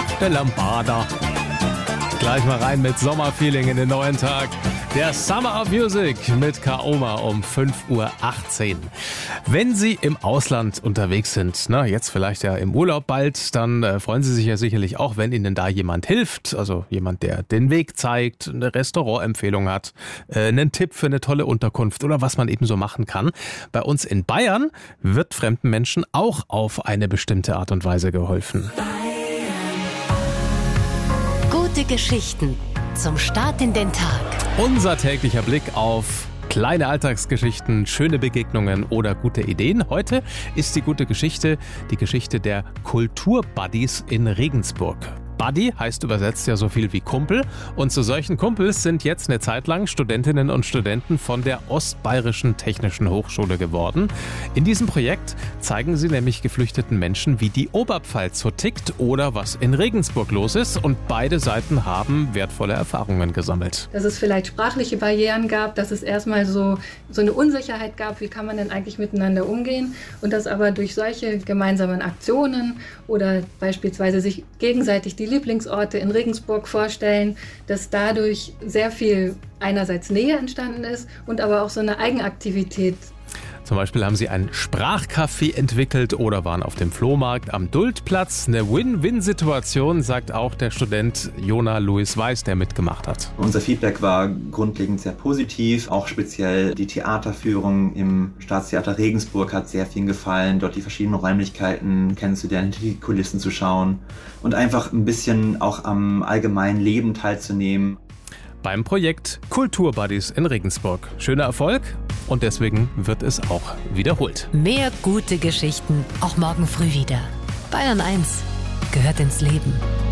Notte Lambada. Gleich mal rein mit Sommerfeeling in den neuen Tag. Der Summer of Music mit Kaoma um 5:18 Uhr. Wenn Sie im Ausland unterwegs sind, jetzt vielleicht ja im Urlaub bald, dann freuen Sie sich ja sicherlich auch, wenn Ihnen da jemand hilft. Also jemand, der den Weg zeigt, eine Restaurantempfehlung hat, einen Tipp für eine tolle Unterkunft oder was man eben so machen kann. Bei uns in Bayern wird fremden Menschen auch auf eine bestimmte Art und Weise geholfen. Gute Geschichten zum Start in den Tag. Unser täglicher Blick auf kleine Alltagsgeschichten, schöne Begegnungen oder gute Ideen. Heute ist die gute Geschichte, die Geschichte der Kulturbuddies in Regensburg. Buddy heißt übersetzt ja so viel wie Kumpel und zu solchen Kumpels sind jetzt eine Zeit lang Studentinnen und Studenten von der Ostbayerischen Technischen Hochschule geworden. In diesem Projekt zeigen sie nämlich geflüchteten Menschen, wie die Oberpfalz so tickt oder was in Regensburg los ist, und beide Seiten haben wertvolle Erfahrungen gesammelt. Dass es vielleicht sprachliche Barrieren gab, dass es erstmal so eine Unsicherheit gab, wie kann man denn eigentlich miteinander umgehen, und dass aber durch solche gemeinsamen Aktionen oder beispielsweise sich gegenseitig die Lieblingsorte in Regensburg vorstellen, dass dadurch sehr viel einerseits Nähe entstanden ist und aber auch so eine Eigenaktivität. Zum Beispiel haben sie ein Sprachcafé entwickelt oder waren auf dem Flohmarkt am Duldplatz. Eine Win-Win-Situation, sagt auch der Student Jona Louis Weiß, der mitgemacht hat. Unser Feedback war grundlegend sehr positiv. Auch speziell die Theaterführung im Staatstheater Regensburg hat sehr vielen gefallen. Dort die verschiedenen Räumlichkeiten kennenzulernen, hinter die Kulissen zu schauen und einfach ein bisschen auch am allgemeinen Leben teilzunehmen. Beim Projekt Kulturbuddies in Regensburg. Schöner Erfolg und deswegen wird es auch wiederholt. Mehr gute Geschichten, auch morgen früh wieder. Bayern 1 gehört ins Leben.